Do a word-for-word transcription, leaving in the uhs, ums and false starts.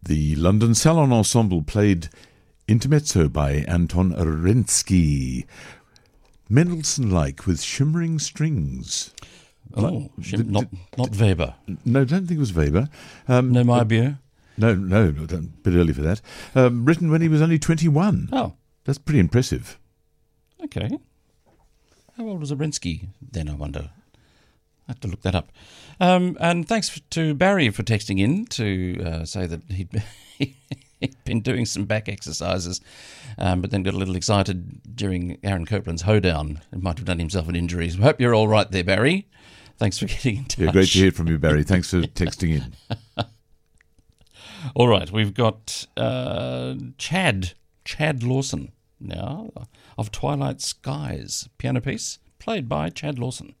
The London Salon Ensemble played Intermezzo by Anton Rentsky. Mendelssohn-like with shimmering strings. Oh, shim- not not Weber. No, I don't think it was Weber. Um, No Meyerbeer. No, no, a bit early for that. Um, written when he was only twenty-one. Oh, That's pretty impressive. okay. How old was Arensky then, I wonder? I have to look that up. Um, and thanks to Barry for texting in to uh, say that he'd, he'd been doing some back exercises, um, but then got a little excited during Aaron Copeland's hoedown. It might have done himself an injury. So I hope you're all right there, Barry. Thanks for getting in touch. Yeah, great to hear from you, Barry. Thanks for texting in. All right, we've got uh, Chad, Chad Lawson now, of Twilight Skies, piano piece played by Chad Lawson.